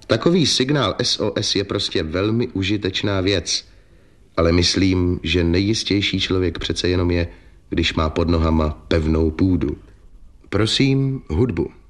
Takový signál SOS je prostě velmi užitečná věc. Ale myslím, že nejjistější člověk přece jenom je, když má pod nohama pevnou půdu. Prosím, hudbu.